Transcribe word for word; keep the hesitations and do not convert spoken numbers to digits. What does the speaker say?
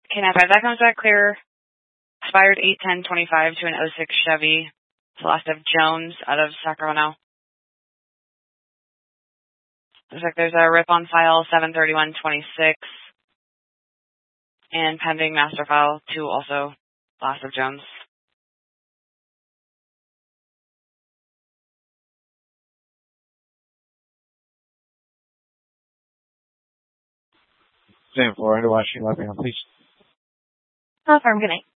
K nine five, that comes back clear. Expired eight ten twenty-five to an oh six Chevy. It's the last of Jones out of Sacramento. Looks like there's a rip on file seven thirty-one twenty-six. And pending master file two also. Last of Jones. Stand for under watching. Let me know, please. No, firm. Good night.